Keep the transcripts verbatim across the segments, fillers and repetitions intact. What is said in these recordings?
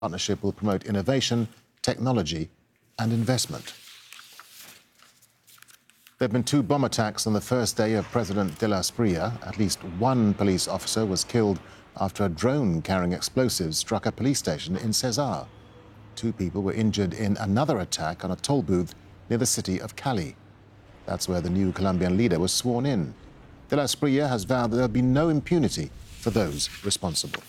Partnership will promote innovation, technology and investment. There have been two bomb attacks on the first day of President de la Espriella. At least one police officer was killed after a drone carrying explosives struck a police station in Cesar. Two people were injured in another attack on a toll booth near the city of Cali. That's where the new Colombian leader was sworn in. De la Espriella has vowed that there will be no impunity for those responsible.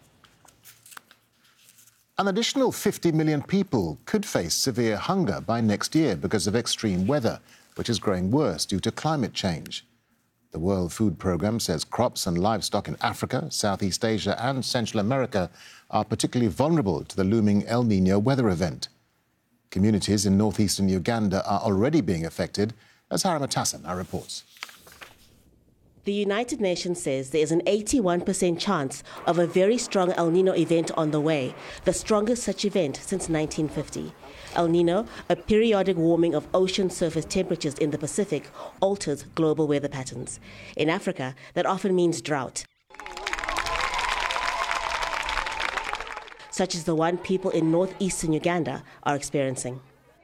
An additional fifty million people could face severe hunger by next year because of extreme weather, which is growing worse due to climate change. The World Food Programme says crops and livestock in Africa, Southeast Asia and Central America are particularly vulnerable to the looming El Niño weather event. Communities in northeastern Uganda are already being affected, as Harry Matassa now reports. The United Nations says there is an eighty-one percent chance of a very strong El Niño event on the way, the strongest such event since nineteen fifty. El Niño, a periodic warming of ocean surface temperatures in the Pacific, alters global weather patterns. In Africa, that often means drought, such as the one people in northeastern Uganda are experiencing.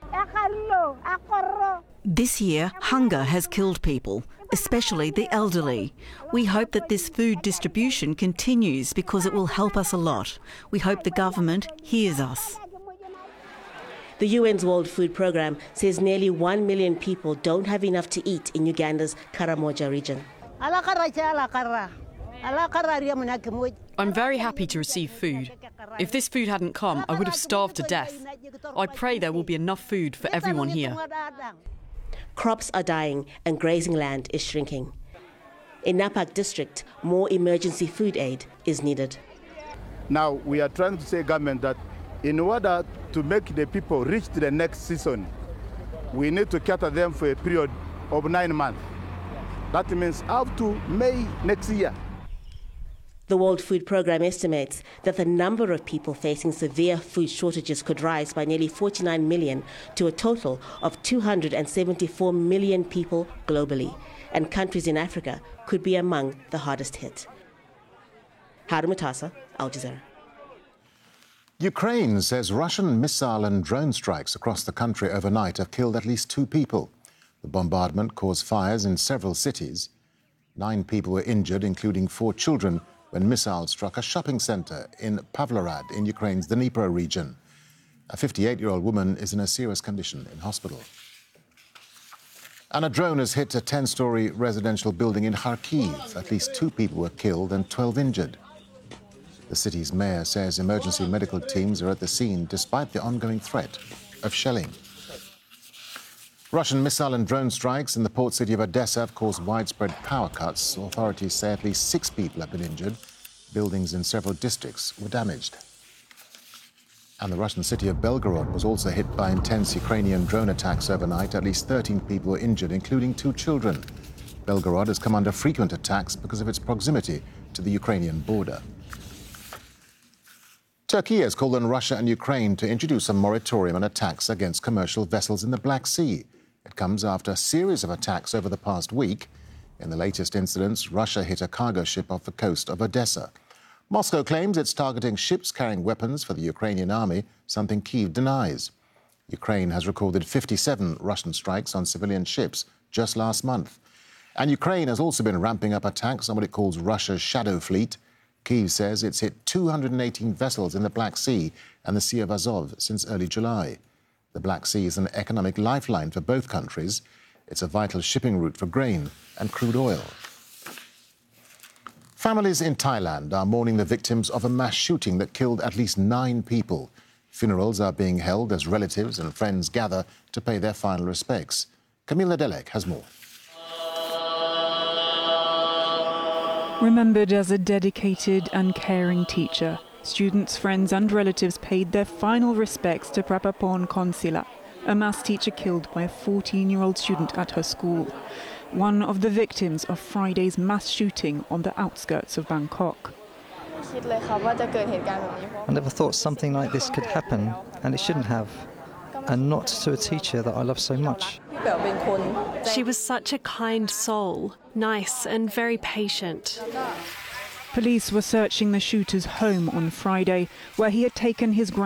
This year, hunger has killed people, especially the elderly. We hope that this food distribution continues because it will help us a lot. We hope the government hears us. The U N's World Food Programme says nearly one million people don't have enough to eat in Uganda's Karamoja region. I'm very happy to receive food. If this food hadn't come, I would have starved to death. I pray there will be enough food for everyone here. Crops are dying and grazing land is shrinking. In Napak district, more emergency food aid is needed. Now we are trying to say government that in order to make the people reach to the next season, we need to cater them for a period of nine months. That means up to May next year. The World Food Programme estimates that the number of people facing severe food shortages could rise by nearly forty-nine million to a total of two hundred seventy-four million people globally, and countries in Africa could be among the hardest hit. Harry Matassa, Al Jazeera. Ukraine says Russian missile and drone strikes across the country overnight have killed at least two people. The bombardment caused fires in several cities. Nine people were injured, including four children, when missiles struck a shopping centre in Pavlorad in Ukraine's Dnipro region. A fifty-eight-year-old woman is in a serious condition in hospital. And a drone has hit a ten-storey residential building in Kharkiv. At least two people were killed and twelve injured. The city's mayor says emergency medical teams are at the scene despite the ongoing threat of shelling. Russian missile and drone strikes in the port city of Odessa have caused widespread power cuts. Authorities say at least six people have been injured. Buildings in several districts were damaged. And the Russian city of Belgorod was also hit by intense Ukrainian drone attacks overnight. At least thirteen people were injured, including two children. Belgorod has come under frequent attacks because of its proximity to the Ukrainian border. Turkey has called on Russia and Ukraine to introduce a moratorium on attacks against commercial vessels in the Black Sea. It comes after a series of attacks over the past week. In the latest incidents, Russia hit a cargo ship off the coast of Odessa. Moscow claims it's targeting ships carrying weapons for the Ukrainian army, something Kyiv denies. Ukraine has recorded fifty-seven Russian strikes on civilian ships just last month. And Ukraine has also been ramping up attacks on what it calls Russia's shadow fleet. Kyiv says it's hit two hundred eighteen vessels in the Black Sea and the Sea of Azov since early July. The Black Sea is an economic lifeline for both countries. It's a vital shipping route for grain and crude oil. Families in Thailand are mourning the victims of a mass shooting that killed at least nine people. Funerals are being held as relatives and friends gather to pay their final respects. Camilla Delek has more. Remembered as a dedicated and caring teacher, students, friends and relatives paid their final respects to Prapapon Konsila, a maths teacher killed by a fourteen-year-old student at her school, one of the victims of Friday's mass shooting on the outskirts of Bangkok. I never thought something like this could happen, and it shouldn't have, and not to a teacher that I love so much. She was such a kind soul, nice and very patient. Police were searching the shooter's home on Friday, where he had taken his grand